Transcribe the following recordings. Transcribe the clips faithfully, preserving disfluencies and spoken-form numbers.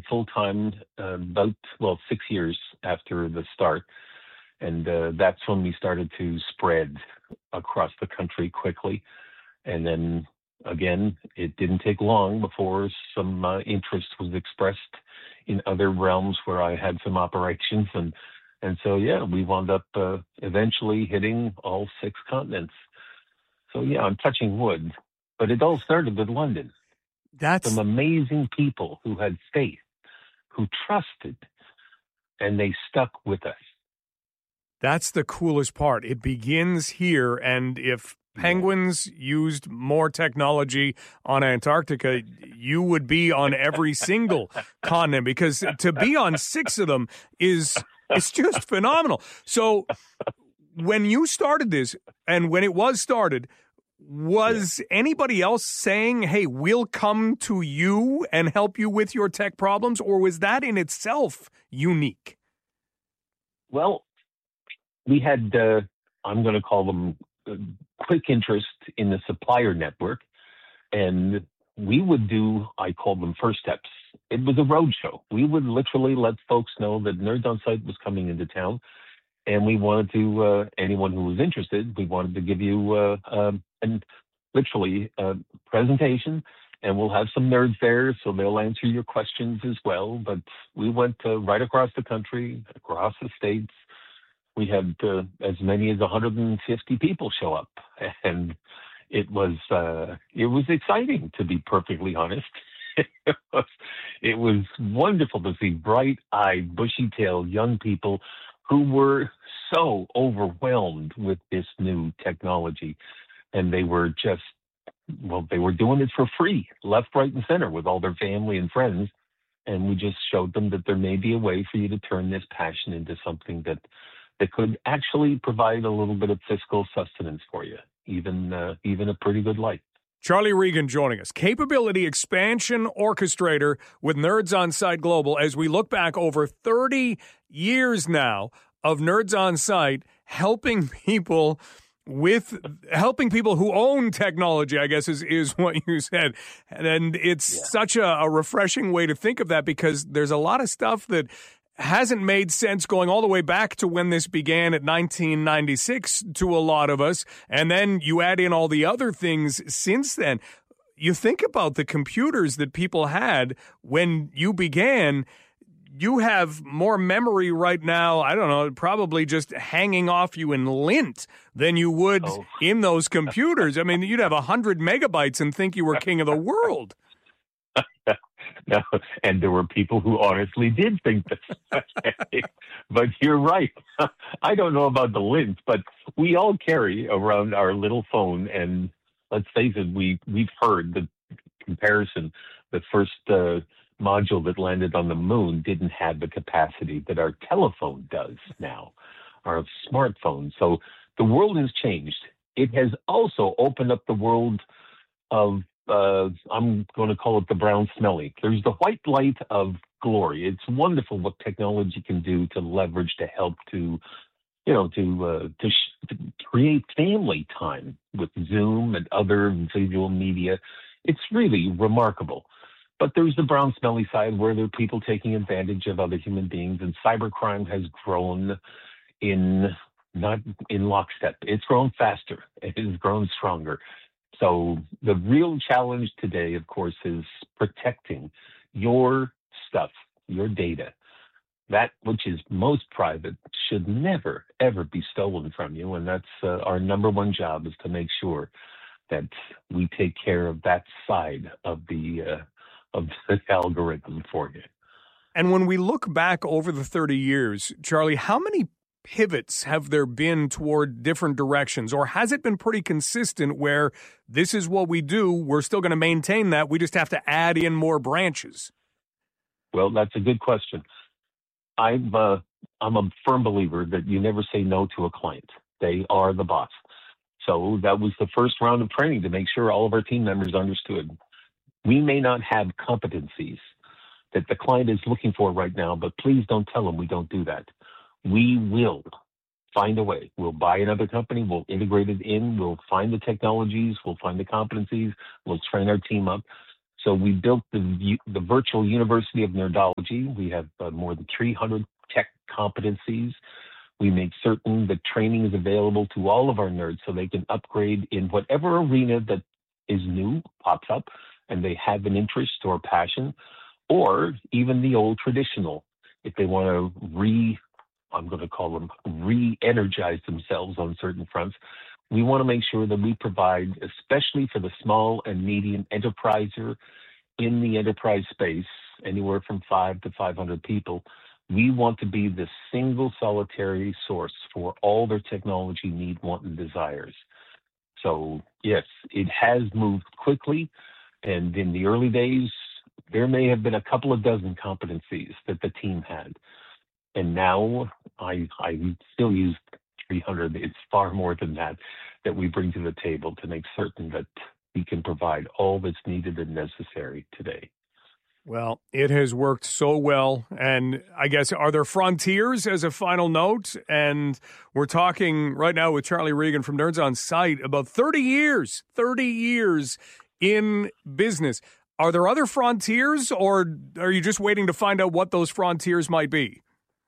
full-time uh, about, well, six years after the start. And uh, that's when we started to spread across the country quickly. And then again, it didn't take long before some uh, interest was expressed in other realms where I had some operations. And, and so, yeah, we wound up uh, eventually hitting all six continents. So, yeah, I'm touching wood. But it all started with London. That's some amazing people who had faith, who trusted, and they stuck with us. That's the coolest part. It begins here, and if Penguins used more technology on Antarctica, you would be on every single continent, because to be on six of them is it's just phenomenal. So when you started this, and when it was started, was yeah. anybody else saying, hey, we'll come to you and help you with your tech problems, or was that in itself unique? Well, we had, uh, I'm going to call them uh, quick interest in the supplier network, and we would do, I call them first steps. It was a roadshow. We would literally let folks know that Nerds on Site was coming into town, and we wanted to, uh, anyone who was interested, we wanted to give you uh, um, an, literally a presentation, and we'll have some nerds there, so they'll answer your questions as well. But we went uh, right across the country, across the states. We had uh, as many as one hundred fifty people show up, and it was uh, it was exciting, to be perfectly honest. it, was, it was wonderful to see bright-eyed, bushy-tailed young people who were so overwhelmed with this new technology, and they were just, well, they were doing it for free, left, right, and center with all their family and friends, and we just showed them that there may be a way for you to turn this passion into something that that could actually provide a little bit of fiscal sustenance for you, even uh, even a pretty good life. Charlie Regan joining us, Capability Expansion Orchestrator with Nerds on Site Global, as we look back over thirty years now of Nerds on Site helping people with helping people who own technology, I guess is, is what you said. And it's yeah. such a, a refreshing way to think of that, because there's a lot of stuff that hasn't made sense going all the way back to when this began at nineteen ninety-six to a lot of us. And then you add in all the other things since then. You think about the computers that people had when you began. You have more memory right now, I don't know, probably just hanging off you in lint than you would oh. in those computers. I mean, you'd have one hundred megabytes and think you were king of the world. No, and there were people who honestly did think this. But you're right. I don't know about the lint, but we all carry around our little phone, and let's face it, we, we've heard the comparison. The first uh, module that landed on the moon didn't have the capacity that our telephone does now, our smartphone. So the world has changed. It has also opened up the world of Uh, I'm going to call it the brown smelly. There's the white light of glory. It's wonderful what technology can do to leverage, to help, to, you know, to uh, to, sh- to create family time with Zoom and other visual media. It's really remarkable. But there's the brown smelly side, where there are people taking advantage of other human beings, and cybercrime has grown in not in lockstep. It's grown faster. It has grown stronger. So the real challenge today, of course, is protecting your stuff, your data. That which is most private should never, ever be stolen from you. And that's uh, our number one job, is to make sure that we take care of that side of the, uh, of the algorithm for you. And when we look back over the thirty years, Charlie, how many pivots have there been toward different directions, or has it been pretty consistent where this is what we do, we're still going to maintain that, we just have to add in more branches? Well, that's a good question. I'm, uh, I'm a firm believer that you never say no to a client. They are the boss. So that was the first round of training, to make sure all of our team members understood. We may not have competencies that the client is looking for right now, but please don't tell them we don't do that. We will find a way. We'll buy another company. We'll integrate it in. We'll find the technologies. We'll find the competencies. We'll train our team up. So we built the the virtual University of Nerdology. We have uh, more than three hundred tech competencies. We make certain that training is available to all of our nerds so they can upgrade in whatever arena that is new, pops up, and they have an interest or passion, or even the old traditional. If they want to re, I'm going to call them, re-energize themselves on certain fronts, we want to make sure that we provide, especially for the small and medium enterpriser in the enterprise space, anywhere from five to five hundred people, we want to be the single solitary source for all their technology need, want, and desires. So yes, it has moved quickly. And in the early days, there may have been a couple of dozen competencies that the team had. And now I, I still use three hundred. It's far more than that that we bring to the table to make certain that we can provide all that's needed and necessary today. Well, it has worked so well. And I guess, are there frontiers as a final note? And we're talking right now with Charlie Regan from Nerds on Site about thirty years, thirty years in business. Are there other frontiers, or are you just waiting to find out what those frontiers might be?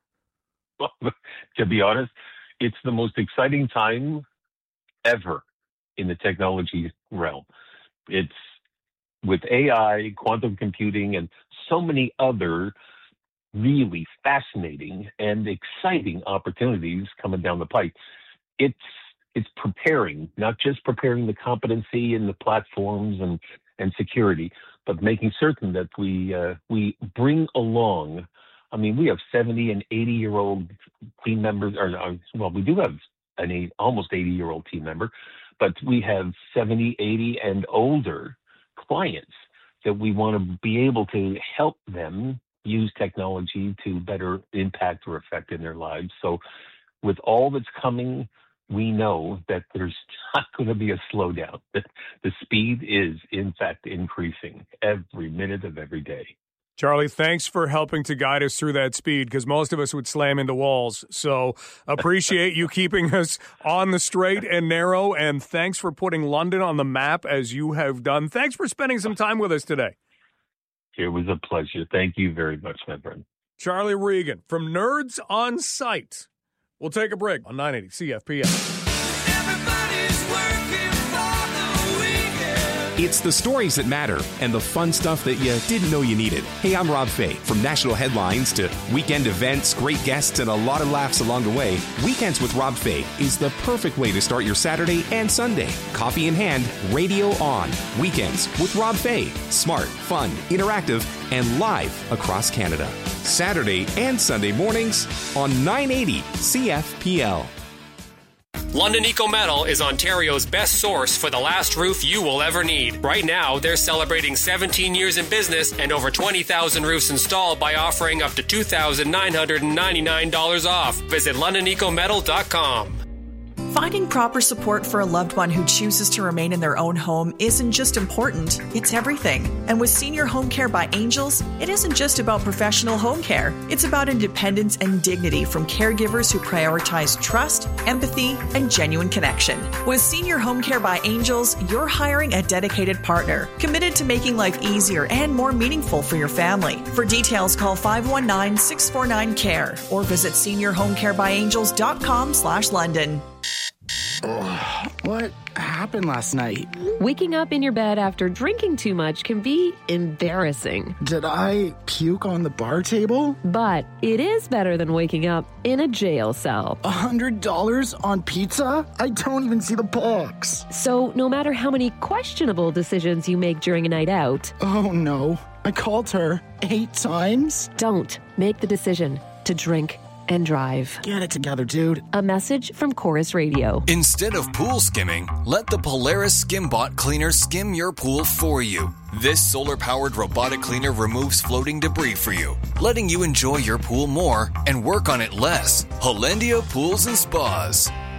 Well, to be honest, it's the most exciting time ever in the technology realm. It's with A I, quantum computing, and so many other really fascinating and exciting opportunities coming down the pipe. It's it's preparing, not just preparing the competency and the platforms and, and security, but making certain that we uh, we bring along. I mean, we have seventy and eighty year old team members, or well, we do have an eight, almost eighty year old team member, but we have seventy, eighty, and older clients that we want to be able to help them use technology to better impact or affect in their lives. So with all that's coming, we know that there's not going to be a slowdown. The speed is, in fact, increasing every minute of every day. Charlie, thanks for helping to guide us through that speed, because most of us would slam into walls. So appreciate you keeping us on the straight and narrow, and thanks for putting London on the map as you have done. Thanks for spending some time with us today. It was a pleasure. Thank you very much, my friend. Charlie Regan from Nerds on Site. We'll take a break on nine eighty C F P S. It's the stories that matter and the fun stuff that you didn't know you needed. Hey, I'm Rob Fay. From national headlines to weekend events, great guests, and a lot of laughs along the way, Weekends with Rob Fay is the perfect way to start your Saturday and Sunday. Coffee in hand, radio on. Weekends with Rob Fay. Smart, fun, interactive, and live across Canada. Saturday and Sunday mornings on nine eighty C F P L. London Eco Metal is Ontario's best source for the last roof you will ever need. Right now, they're celebrating seventeen years in business and over twenty thousand roofs installed by offering up to two thousand nine hundred ninety-nine dollars off. Visit london eco metal dot com. Finding proper support for a loved one who chooses to remain in their own home isn't just important, it's everything. And with Senior Home Care by Angels, it isn't just about professional home care. It's about independence and dignity from caregivers who prioritize trust, empathy, and genuine connection. With Senior Home Care by Angels, you're hiring a dedicated partner, committed to making life easier and more meaningful for your family. For details, call five one nine, six four nine, C A R E or visit senior home care by angels dot com slash London. Oh, what happened last night? Waking up in your bed after drinking too much can be embarrassing. Did I puke on the bar table? But it is better than waking up in a jail cell. A hundred dollars on pizza? I don't even see the box. So no matter how many questionable decisions you make during a night out... Oh no, I called her eight times? Don't make the decision to drink and drive. Get it together, dude. A message from Chorus Radio. Instead of pool skimming, let the Polaris SkimBot cleaner skim your pool for you. This solar-powered robotic cleaner removes floating debris for you, letting you enjoy your pool more and work on it less. Hollandia Pools and Spas.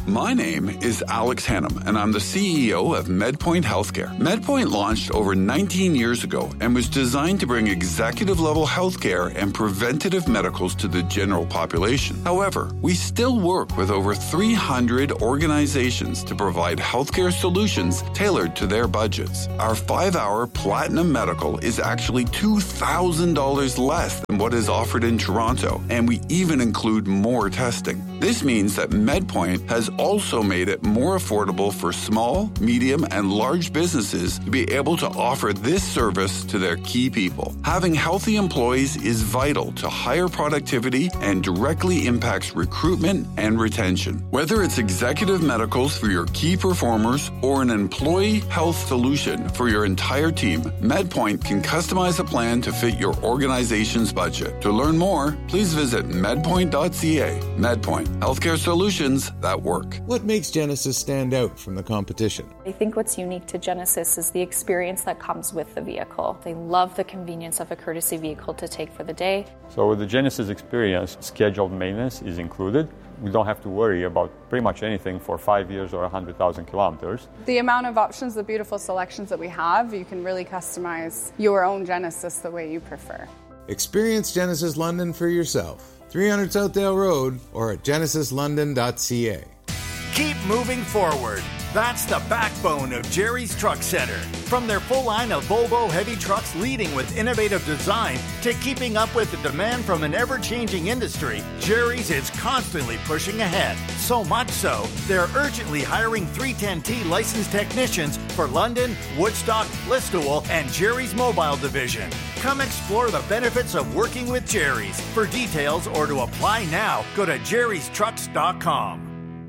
My name is Alex Hannum, and I'm the C E O of MedPoint Healthcare. MedPoint launched over nineteen years ago and was designed to bring executive-level healthcare and preventative medicals to the general population. However, we still work with over three hundred organizations to provide healthcare solutions tailored to their budgets. Our five-hour Platinum Medical is actually two thousand dollars less than what is offered in Toronto, and we even include more testing. This means that MedPoint has also made it more affordable for small, medium, and large businesses to be able to offer this service to their key people. Having healthy employees is vital to higher productivity and directly impacts recruitment and retention. Whether it's executive medicals for your key performers or an employee health solution for your entire team, MedPoint can customize a plan to fit your organization's budget. To learn more, please visit medpoint dot c a. MedPoint, healthcare solutions that work. What makes Genesis stand out from the competition? I think what's unique to Genesis is the experience that comes with the vehicle. They love the convenience of a courtesy vehicle to take for the day. So with the Genesis experience, scheduled maintenance is included. We don't have to worry about pretty much anything for five years or one hundred thousand kilometers. The amount of options, the beautiful selections that we have, you can really customize your own Genesis the way you prefer. Experience Genesis London for yourself. three hundred Southdale Road or at genesis london dot c a. Keep moving forward. That's the backbone of Jerry's Truck Center. From their full line of Volvo heavy trucks leading with innovative design to keeping up with the demand from an ever-changing industry, Jerry's is constantly pushing ahead. So much so, they're urgently hiring three ten T licensed technicians for London, Woodstock, Listowel, and Jerry's Mobile Division. Come explore the benefits of working with Jerry's. For details or to apply now, go to jerrys trucks dot com.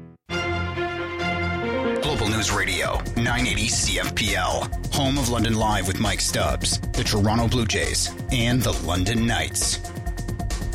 Global News Radio, nine eighty C F P L. Home of London Live with Mike Stubbs, the Toronto Blue Jays, and the London Knights.